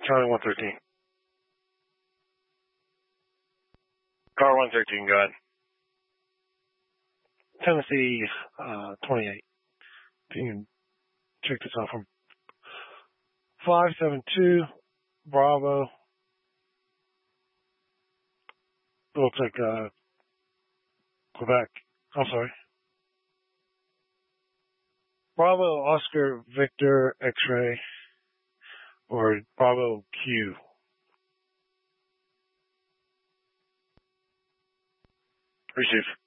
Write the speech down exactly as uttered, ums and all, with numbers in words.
Charlie one thirteen. Car one thirteen, go ahead. Tennessee uh, twenty-eight. If you can check this out from five seven two Bravo. It looks like uh, Quebec. I'm sorry. Bravo Oscar Victor X-ray or Bravo Q. Receive.